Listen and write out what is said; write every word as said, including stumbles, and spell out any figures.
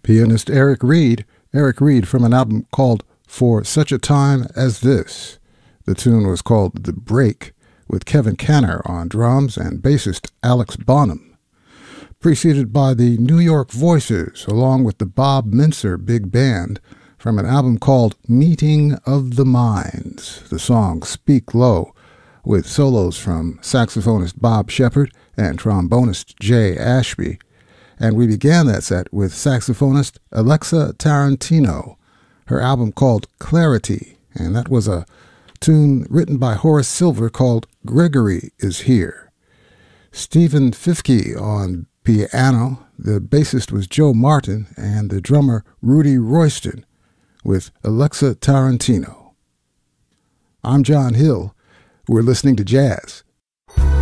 Pianist Eric Reed, Eric Reed from an album called For Such a Time as This. The tune was called The Break, with Kevin Canner on drums and bassist Alex Bonham. Preceded by the New York Voices, along with the Bob Mincer Big Band, from an album called Meeting of the Minds, the song Speak Low, with solos from saxophonist Bob Shepard and trombonist Jay Ashby. And we began that set with saxophonist Alexa Tarantino, her album called Clarity, and that was a tune written by Horace Silver called Gregory is Here. Stephen Fifke on piano, the bassist was Joe Martin, and the drummer Rudy Royston, with Alexa Tarantino. I'm John Hill. We're listening to jazz